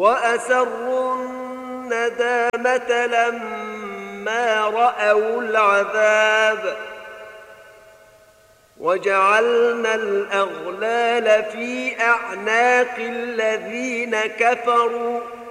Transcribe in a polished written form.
وأسروا الندامة لما رأوا العذاب وجعلنا الأغلال في أعناق الذين كفروا